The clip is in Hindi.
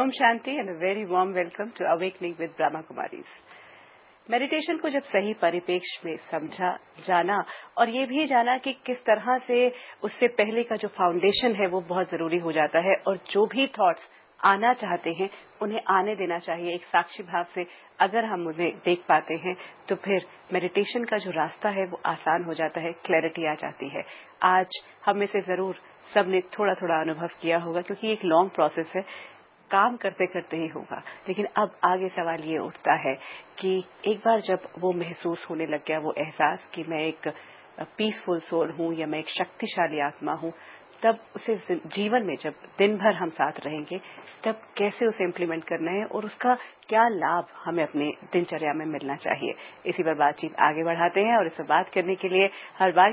Om Shanti and a very warm welcome to awakening with Brahma Kumaris. Meditation को जब सही परिप्रेक्ष्य में समझा, जाना और ये भी जाना कि किस तरह से उससे पहले का जो फाउंडेशन है वो बहुत जरूरी हो जाता है और जो भी थॉट्स आना चाहते हैं उन्हें आने देना चाहिए एक साक्षी भाव से। अगर हम उन्हें देख पाते हैं तो फिर मेडिटेशन का जो रास्ता है वो आसान हो जाता है, क्लैरिटी आ जाती है। आज हम में से जरूर सबने थोड़ा थोड़ा अनुभव किया होगा क्योंकि एक लॉन्ग प्रोसेस है, काम करते करते ही होगा। लेकिन अब आगे सवाल ये उठता है कि एक बार जब वो महसूस होने लग गया, वो एहसास कि मैं एक पीसफुल सोल हूं या मैं एक शक्तिशाली आत्मा हूं, तब उसे जीवन में जब दिन भर हम साथ रहेंगे तब कैसे उसे इम्प्लीमेंट करना है और उसका क्या लाभ हमें अपने दिनचर्या में मिलना चाहिए। इसी पर बातचीत आगे बढ़ाते हैं और इस पर बात करने के लिए हर बार